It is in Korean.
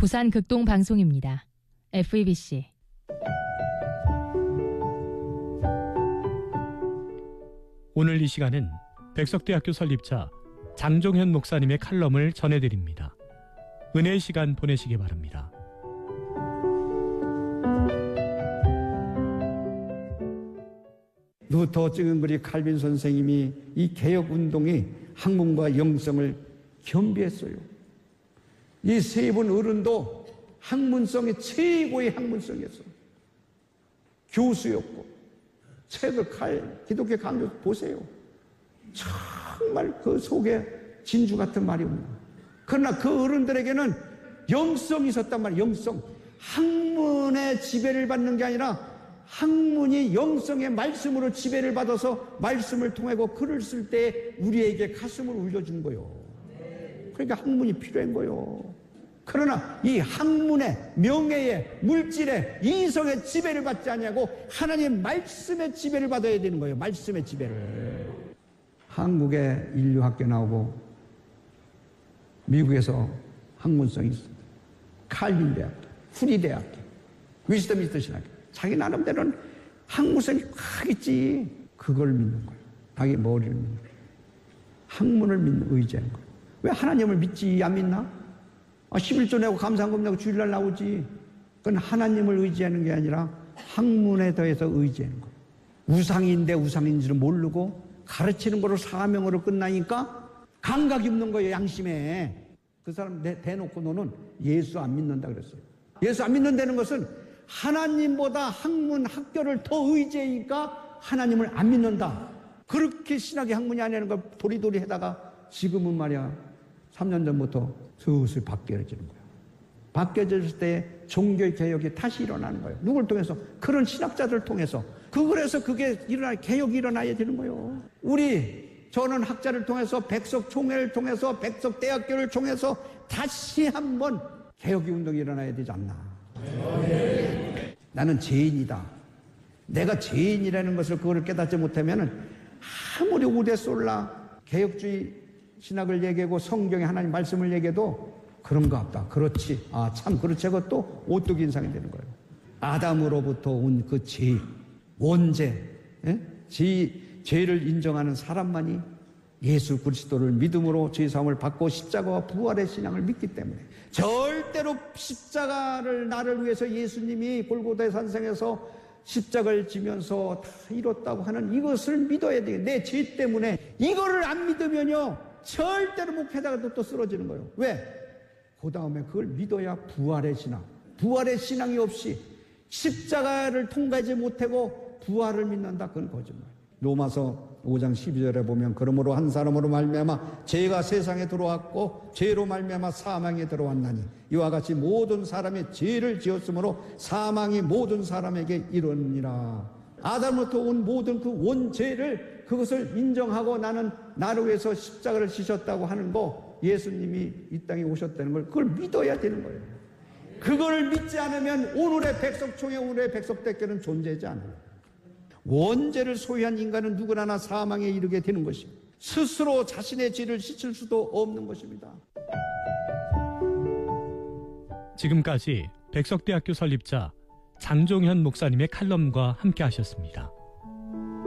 부산 극동방송입니다. FEBC. 오늘 이 시간은 백석대학교 설립자 장종현 목사님의 칼럼을 전해드립니다. 은혜의 시간 보내시기 바랍니다. 루터 쯔근그리 칼빈 선생님이 이 개혁운동이 학문과 영성을 겸비했어요. 이 세 분 어른도 학문성의 최고의 학문성이었어요. 교수였고 책을 기독교 강조 보세요. 정말 그 속에 진주 같은 말이 없는 거예요. 그러나 그 어른들에게는 영성이 있었단 말이에요. 영성. 학문의 지배를 받는 게 아니라 학문이 영성의 말씀으로 지배를 받아서 말씀을 통하고 글을 쓸 때 우리에게 가슴을 울려준 거예요. 그러니까 학문이 필요한 거예요. 그러나 이 학문의 명예의 물질의 이성의 지배를 받지 아니하고 하나님의 말씀의 지배를 받아야 되는 거예요. 말씀의 지배를. 한국에 인류학교 나오고 미국에서 학문성이 있습니다. 칼빈 대학교, 후리 대학교, 위스터민스터 신학교. 자기 나름대로는 학문성이 크겠지. 그걸 믿는 거예요. 자기 머리를 믿는 거예요. 학문을 믿는 의지하는 거예요. 왜 하나님을 믿지 안 믿나? 11조 내고 감사한금 내고 주일날 나오지. 그건 하나님을 의지하는 게 아니라 학문에 더해서 의지하는 거예요. 우상인데 우상인지를 모르고 가르치는 거로 사명으로 끝나니까 감각이 없는 거예요. 양심에. 그 사람 대놓고 너는 예수 안 믿는다 그랬어요. 예수 안 믿는다는 것은 하나님보다 학문 학교를 더 의지하니까 하나님을 안 믿는다. 그렇게 신학의 학문이 아니라는 걸 도리도리 하다가 지금은 말이야 3년 전부터 슬슬 바뀌어지는 거예요. 바뀌어질 때 종교의 개혁이 다시 일어나는 거예요. 누굴 통해서? 그런 신학자들을 통해서. 그래서 그게 개혁이 일어나야 되는 거예요. 저는 학자를 통해서 백석총회를 통해서 백석대학교를 통해서 다시 한번 개혁의 운동이 일어나야 되지 않나. 나는 죄인이다. 내가 죄인이라는 것을 그거를 깨닫지 못하면 아무리 우대솔라 개혁주의 신학을 얘기하고 성경의 하나님 말씀을 얘기해도 그런가 없다. 그렇지. 참 그렇지. 그것도 오뚝 인상이 되는 거예요. 아담으로부터 온 그 죄, 원죄, 죄를 인정하는 사람만이 예수 그리스도를 믿음으로 죄사함을 받고 십자가와 부활의 신앙을 믿기 때문에 절대로 십자가를 나를 위해서 예수님이 골고다의 산상에서 십자가를 지면서 다 이뤘다고 하는 이것을 믿어야 돼요. 내 죄 때문에 이거를 안 믿으면요 절대로 목회다가 또 쓰러지는 거예요. 왜? 그 다음에 그걸 믿어야 부활의 신앙. 부활의 신앙이 없이 십자가를 통과하지 못하고 부활을 믿는다. 그건 거짓말. 로마서 5장 12절에 보면 그러므로 한 사람으로 말미암아 죄가 세상에 들어왔고 죄로 말미암아 사망에 들어왔나니 이와 같이 모든 사람이 죄를 지었으므로 사망이 모든 사람에게 이르니라. 아담부터 온 모든 그 원죄를 그것을 인정하고 나는 나를 위해서 십자가를 지셨다고 하는 거 예수님이 이 땅에 오셨다는 걸 그걸 믿어야 되는 거예요. 그걸 믿지 않으면 오늘의 백석총회 오늘의 백석대교는 존재하지 않아요. 원죄를 소유한 인간은 누구나 사망에 이르게 되는 것입니다. 스스로 자신의 죄를 씻을 수도 없는 것입니다. 지금까지 백석대학교 설립자 장종현 목사님의 칼럼과 함께 하셨습니다.